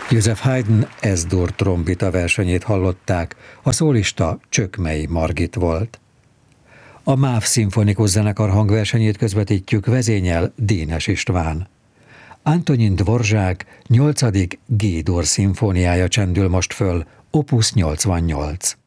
József Haydn S-dur trombita versenyét hallották, a szólista Csökmei Margit volt. A MÁV Szimfonikus Zenekar hangversenyét közvetítjük, vezényel Dénes István. Antonin Dvorzsák 8. G-dur szimfóniája csendül most föl, opus 88.